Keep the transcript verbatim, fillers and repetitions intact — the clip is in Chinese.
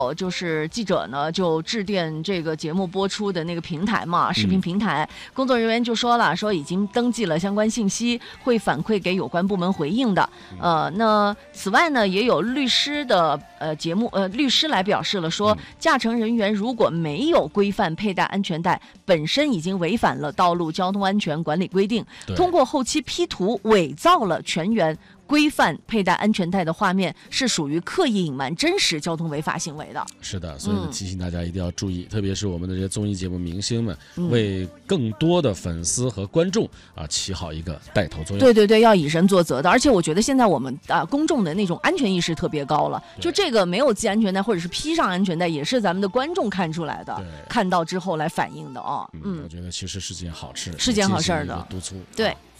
就是记者呢就致电这个节目播出的那个平台嘛，视频平台、嗯、工作人员就说了，说已经登记了相关信息，会反馈给有关部门回应的。呃，那此外呢，也有律师的呃节目呃律师来表示了，说驾乘人员如果没有规范佩戴安全带，本身已经违反了道路交通安全管理规定，通过后期 P 图伪造了全员规范佩戴安全带的画面，是属于刻意隐瞒真实交通违法行为的。 是的，所以呢，提醒大家一定要注意、嗯、特别是我们的这些综艺节目明星们、嗯、为更多的粉丝和观众啊起好一个带头作用。 对对对，要以身作则的。而且我觉得现在我们啊公众的那种安全意识特别高了，就这个没有系安全带或者是披上安全带，也是咱们的观众看出来的，看到之后来反映的啊。 嗯，我觉得其实是件好事， 是件好事的。 督促。 对。 啊